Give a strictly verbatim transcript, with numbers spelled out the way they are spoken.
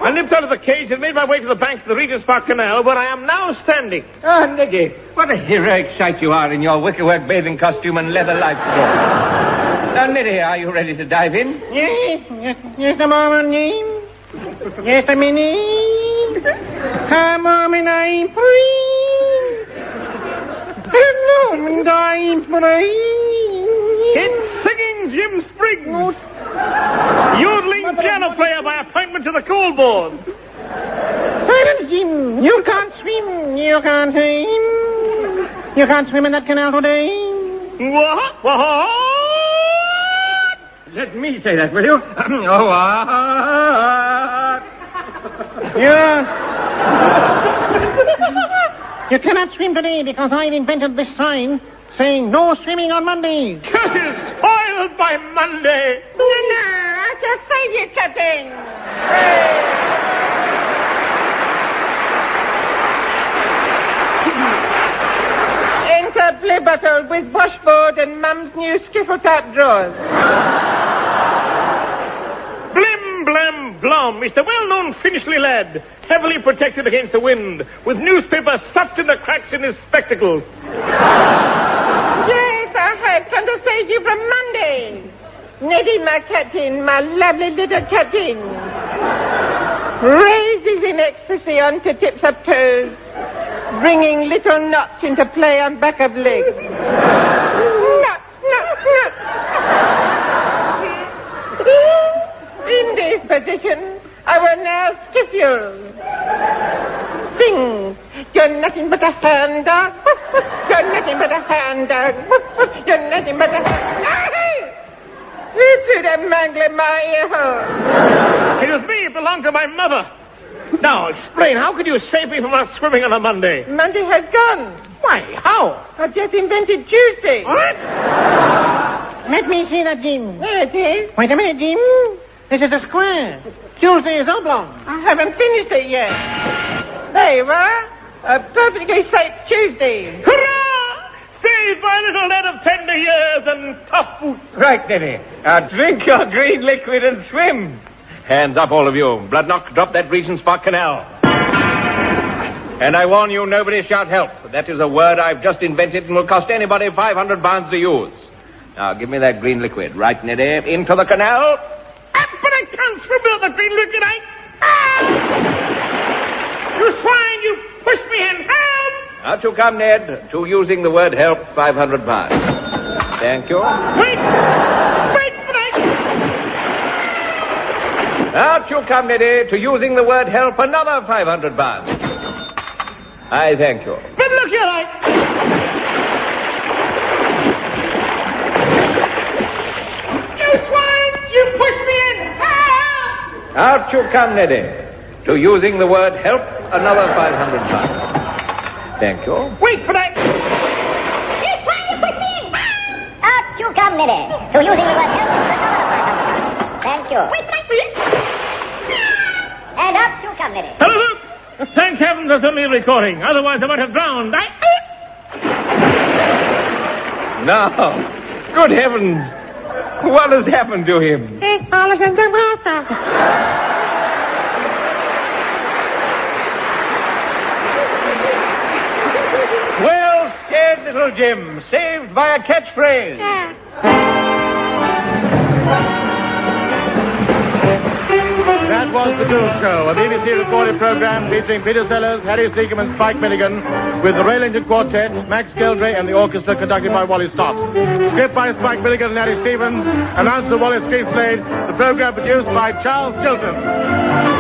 I limped out of the cage and made my way to the banks of the Regent's Park Canal, where I am now standing. Oh, Neddy, what a heroic sight you are in your wickerwork bathing costume and leather life jacket. Now, Neddy, are you ready to dive in? Yes, yes, yes, the moment, yes. Yes, a minute. Come on, and I'm free. Hello, and I'm free. It's singing Jim Spriggs. Yodeling piano player by appointment to the coal board. Silence, Jim. You can't swim. You can't swim. You can't swim in that canal today. What? What? Let me say that, will you? Oh, ah. Yeah. You cannot swim today because I've invented this sign saying no swimming on Monday. Curses spoiled by Monday. No, no, I just saved you, Captain. Enter play battle with washboard and Mum's new skiffle top drawers. Blim, blam, blom. It's the well-known Finchley lad, heavily protected against the wind, with newspaper stuffed in the cracks in his spectacles. Yes, I have come to save you from Monday. Neddy, my captain, my lovely little captain, raises in ecstasy onto tips of toes, bringing little knots into play on back of legs. Knots, knots, knots. In this position, I will now skiff you. Sing. You're nothing but a hand dog. You're nothing but a hand dog. You're nothing but a hand dog. You threw that mangle in my ear hole. It was me. It belonged to my mother. Now, explain. How could you save me from our swimming on a Monday? Monday has gone. Why? How? I just invented Tuesday. What? Let me see that, Jim. There it is. Wait a minute, Jim. This is a square. Tuesday is oblong. I haven't finished it yet. There you are. A perfectly safe Tuesday. Hurrah! Saved by a little lad of tender years and tough boots. Right, Neddy. Now, drink your green liquid and swim. Hands up, all of you. Bloodknock, drop that Regent's Park Canal. And I warn you, nobody shout help. That is a word I've just invented and will cost anybody five hundred pounds to use. Now, give me that green liquid. Right, Neddy. Into the canal. Ah, but I can't swim without the green liquid. I... Ah! You swine, you push me in. Help! Out you come, Ned, to using the word help, five hundred pounds. Thank you. Wait! Wait, but I... Out you come, Neddy, to using the word help, another five hundred pounds. I thank you. But look here, I... You swine! You push me in! Help! Out you come, Neddy, to using the word help, another five hundred pounds. Thank you. Wait, but I... You trying to push me in? Out you come, Neddy, to using the word help, another five hundred pounds. Thank you. Wait, but I... And up you come, Neddy. Hello, look! Thank heavens there's only a recording. Otherwise I might have drowned. I... No. Good heavens. What has happened to him? Well said, little Jim. Saved by a catchphrase. That was The Duke Show, a B B C recorded program featuring Peter Sellers, Harry Seacombe and Spike Milligan, with the Raylington Quartet, Max Geldray and the orchestra conducted by Wally Stott. Script by Spike Milligan and Harry Stevens, announcer Wallace Keithslade, the program produced by Charles Chilton.